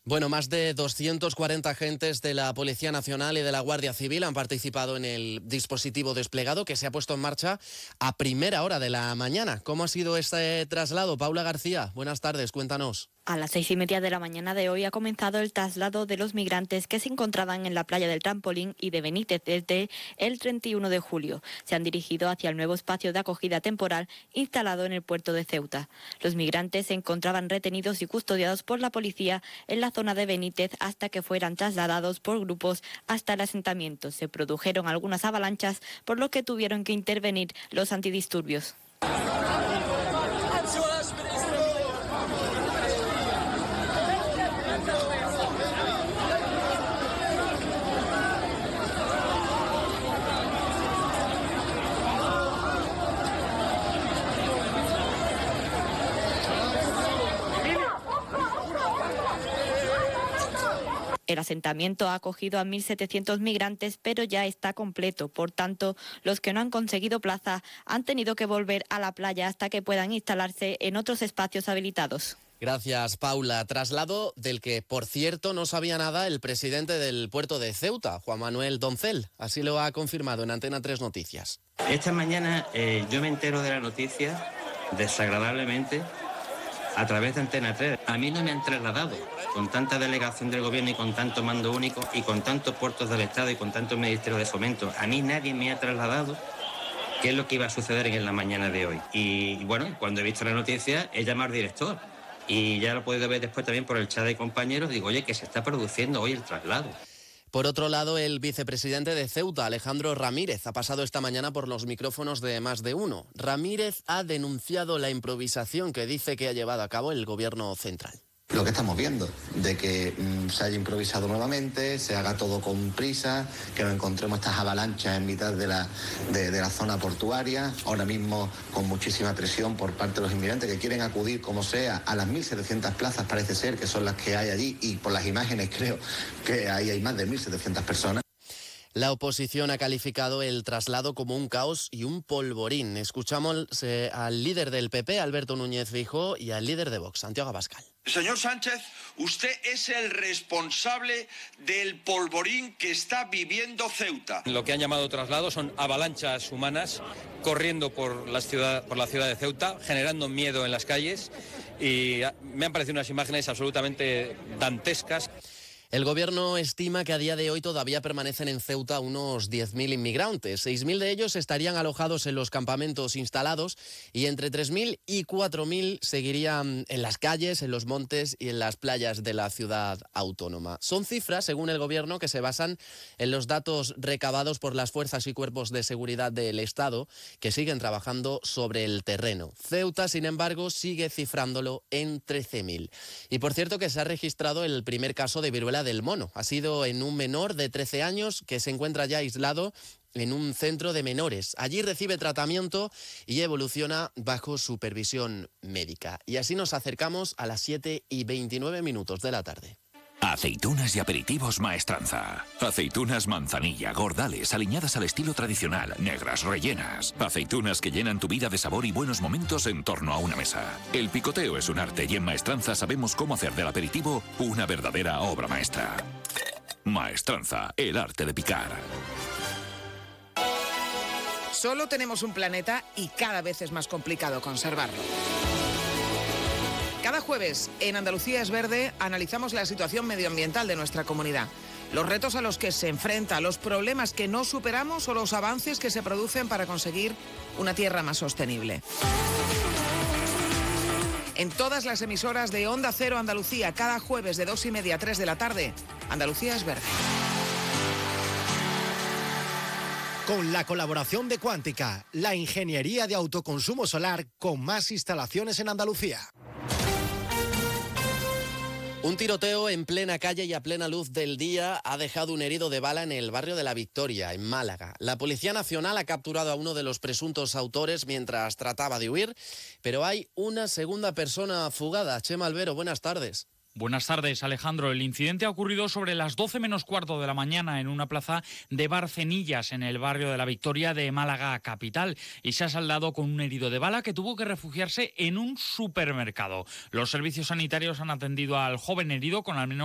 Bueno, más de 240 agentes de la Policía Nacional y de la Guardia Civil han participado en el dispositivo desplegado que se ha puesto en marcha a primera hora de la mañana. ¿Cómo ha sido este traslado? Paula García, buenas tardes, cuéntanos. A las 6:30 de la mañana de hoy ha comenzado el traslado de los migrantes que se encontraban en la playa del Trampolín y de Benítez desde el 31 de julio. Se han dirigido hacia el nuevo espacio de acogida temporal instalado en el puerto de Ceuta. Los migrantes se encontraban retenidos y custodiados por la policía en la zona de Benítez hasta que fueran trasladados por grupos hasta el asentamiento. Se produjeron algunas avalanchas, por lo que tuvieron que intervenir los antidisturbios. El asentamiento ha acogido a 1.700 migrantes, pero ya está completo. Por tanto, los que no han conseguido plaza han tenido que volver a la playa hasta que puedan instalarse en otros espacios habilitados. Gracias, Paula. Traslado del que, por cierto, no sabía nada el presidente del puerto de Ceuta, Juan Manuel Doncel. Así lo ha confirmado en Antena 3 Noticias. Esta mañana yo me entero de la noticia desagradablemente a través de Antena 3. A mí no me han trasladado con tanta delegación del gobierno y con tanto mando único y con tantos puertos del Estado y con tantos ministerios de fomento. A mí nadie me ha trasladado qué es lo que iba a suceder en la mañana de hoy. Y bueno, cuando he visto la noticia he llamado al director y ya lo he podido ver después también por el chat de compañeros. Digo, oye, que se está produciendo hoy el traslado. Por otro lado, el vicepresidente de Ceuta, Alejandro Ramírez, ha pasado esta mañana por los micrófonos de Más de Uno. Ramírez ha denunciado la improvisación que dice que ha llevado a cabo el gobierno central. Lo que estamos viendo, de que se haya improvisado nuevamente, se haga todo con prisa, que nos encontremos estas avalanchas en mitad de la zona portuaria, ahora mismo con muchísima presión por parte de los inmigrantes que quieren acudir como sea a las 1.700 plazas, parece ser que son las que hay allí, y por las imágenes creo que ahí hay más de 1.700 personas. La oposición ha calificado el traslado como un caos y un polvorín. Escuchamos al líder del PP, Alberto Núñez Feijóo, y al líder de Vox, Santiago Abascal. Señor Sánchez, usted es el responsable del polvorín que está viviendo Ceuta. Lo que han llamado traslado son avalanchas humanas corriendo por la ciudad de Ceuta, generando miedo en las calles, y me han parecido unas imágenes absolutamente dantescas. El gobierno estima que a día de hoy todavía permanecen en Ceuta unos 10.000 inmigrantes. 6.000 de ellos estarían alojados en los campamentos instalados y entre 3.000 y 4.000 seguirían en las calles, en los montes y en las playas de la ciudad autónoma. Son cifras, según el gobierno, que se basan en los datos recabados por las fuerzas y cuerpos de seguridad del Estado, que siguen trabajando sobre el terreno. Ceuta, sin embargo, sigue cifrándolo en 13.000. Y por cierto que se ha registrado el primer caso de viruela del mono. Ha sido en un menor de 13 años que se encuentra ya aislado en un centro de menores. Allí recibe tratamiento y evoluciona bajo supervisión médica. Y así nos acercamos a las 7:29 de la tarde. Aceitunas y aperitivos Maestranza. Aceitunas manzanilla, gordales, aliñadas al estilo tradicional, negras, rellenas. Aceitunas que llenan tu vida de sabor y buenos momentos en torno a una mesa. El picoteo es un arte y en Maestranza sabemos cómo hacer del aperitivo una verdadera obra maestra. Maestranza, el arte de picar. Solo tenemos un planeta y cada vez es más complicado conservarlo. Cada jueves en Andalucía es Verde analizamos la situación medioambiental de nuestra comunidad, los retos a los que se enfrenta, los problemas que no superamos o los avances que se producen para conseguir una tierra más sostenible. En todas las emisoras de Onda Cero Andalucía, cada jueves de 2:30 a 3 de la tarde, Andalucía es Verde. Con la colaboración de Cuántica, la ingeniería de autoconsumo solar con más instalaciones en Andalucía. Un tiroteo en plena calle y a plena luz del día ha dejado un herido de bala en el barrio de La Victoria, en Málaga. La Policía Nacional ha capturado a uno de los presuntos autores mientras trataba de huir, pero hay una segunda persona fugada. Chema Albero, buenas tardes. Buenas tardes, Alejandro. El incidente ha ocurrido sobre las 12 menos cuarto de la mañana en una plaza de Barcenillas, en el barrio de La Victoria de Málaga capital, y se ha saldado con un herido de bala que tuvo que refugiarse en un supermercado. Los servicios sanitarios han atendido al joven herido con al menos